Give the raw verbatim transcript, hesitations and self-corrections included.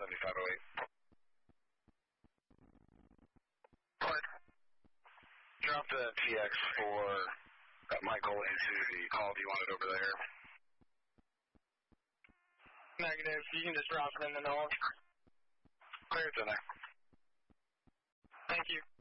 seventy-five oh eight. What? Drop the T X for uh, Michael into the call if you want it over there. Negative. You can just drop it in the knowledge. Clear, it's in there. Thank you.